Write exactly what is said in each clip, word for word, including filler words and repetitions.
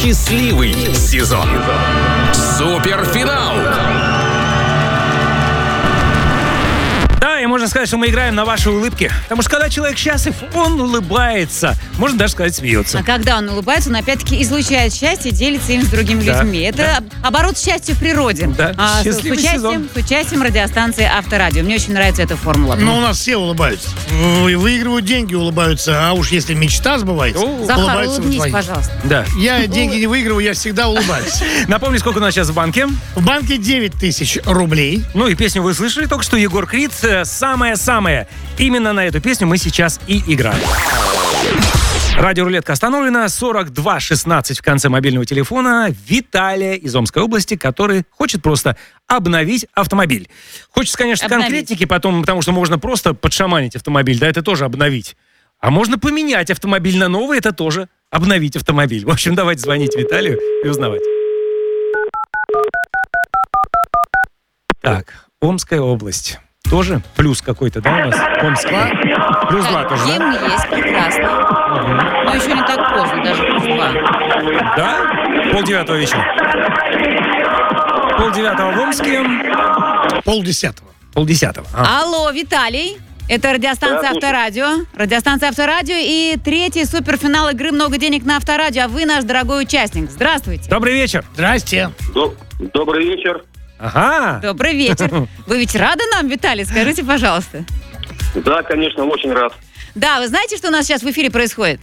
счастливый сезон. Суперфинал. Да, и можно сказать, что мы играем на ваши улыбки. Потому что когда человек счастлив, он улыбается. Можно даже сказать, смеется. А когда он улыбается, он опять-таки излучает счастье, делится им с другими Да, людьми. Это да. оборот счастья в природе. Да, А, с, с, счастливый участием, сезон. с участием радиостанции Авторадио. Мне очень нравится эта формула. Ну, у нас все улыбаются. Вы- Выигрывают деньги, улыбаются. А уж если мечта сбывается, О. Захар, улыбаются улыбнись, вдвоем. пожалуйста. Да. Я деньги не выигрываю, я всегда улыбаюсь. Напомню, сколько у нас сейчас в банке. В банке девять тысяч рублей. Ну и песню вы слышали только что. Егор Крид. э, Самое-самое. Именно на эту песню мы сейчас и играем. Радиорулетка остановлена. сорок два шестнадцать в конце мобильного телефона. Виталия из Омской области, который хочет просто обновить автомобиль. Хочется, конечно, Обновить. конкретники потом, потому что можно просто подшаманить автомобиль. Да, это тоже обновить. А можно поменять автомобиль на новый, это тоже обновить автомобиль. В общем, давайте звонить Виталию и узнавать. Так, Омская область. Тоже плюс какой-то, да, у нас? Омская. Плюс два тоже, да? Гимн есть, прекрасно. Но еще не так поздно, даже плюс два. Да? Полдевятого вечера. Полдевятого в Омске. Полдесятого. Полдесятого. А. Алло, Виталий. Это радиостанция Авторадио. Радиостанция Авторадио и третий суперфинал игры «Много денег на Авторадио». А вы наш дорогой участник. Здравствуйте. Добрый вечер. Здрасте. Доб- Добрый вечер. Ага. Добрый вечер. Вы ведь рады нам, Виталий? Скажите, пожалуйста. Да, конечно, очень рад. Да, вы знаете, что у нас сейчас в эфире происходит?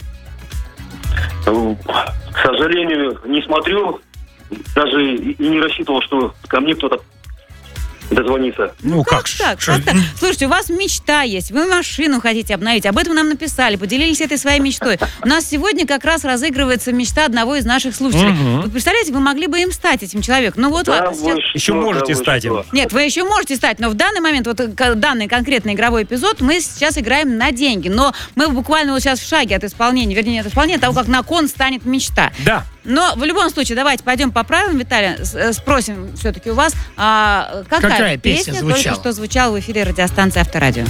К сожалению, не смотрю, даже и и не рассчитывал, что ко мне кто-то дозвонится. Ну Как как ж, так? что ж, Как так? Слушайте, у вас мечта есть, вы машину хотите обновить, об этом нам написали, поделились этой своей мечтой. У нас сегодня как раз разыгрывается мечта одного из наших слушателей. Мгм. Вы представляете, вы могли бы им стать, этим человеком. Ну вот Да ладно, сейчас... вы что, Еще да можете вы стать что. им. Нет, вы еще можете стать, но в данный момент, вот к- данный конкретный игровой эпизод, мы сейчас играем на деньги. Но мы буквально вот сейчас в шаге от исполнения, вернее, не от исполнения, от того, как на кон станет мечта. Да. Но в любом случае, давайте пойдем по правилам, Виталий, с- э, спросим все-таки у вас, а, какая, Какая песня только звучала? что звучала в эфире радиостанции Авторадио?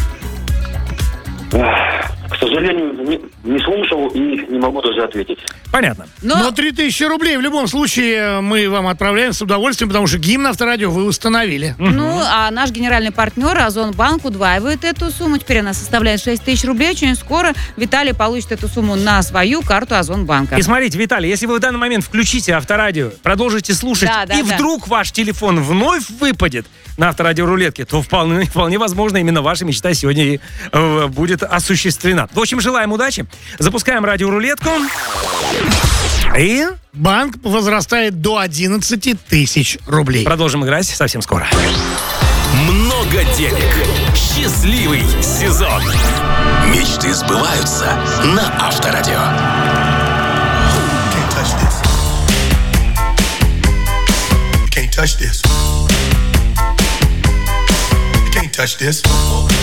Ах, К сожалению, не, не слушал и не могу даже ответить. Понятно. Но, Но три тысячи рублей в любом случае мы вам отправляем с удовольствием, потому что гимн Авторадио вы установили. ну, а наш генеральный партнер Озонбанк удваивает эту сумму. Теперь она составляет шесть тысяч рублей. Очень скоро Виталий получит эту сумму на свою карту Озонбанка. И смотрите, Виталий, если вы в данный момент включите Авторадио, продолжите слушать, Да, да, и да. вдруг ваш телефон вновь выпадет на Авторадио-рулетке, то вполне, вполне возможно, именно ваша мечта сегодня и, э, будет осуществлена. В общем, желаем удачи. Запускаем радиорулетку. И Банк возрастает до одиннадцати тысяч рублей. продолжим играть совсем скоро. Много денег. Счастливый сезон. Мечты сбываются на Авторадио. Can't touch this. You can't touch this. You can't touch this.